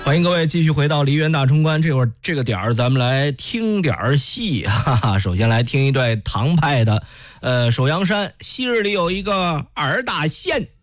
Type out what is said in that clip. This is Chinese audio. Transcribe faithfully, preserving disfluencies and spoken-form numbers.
欢迎各位继续回到梨园大冲关，这会儿这个点儿咱们来听点儿戏，哈哈。首先来听一段唐派的，呃，首阳山昔日里有一个二大仙，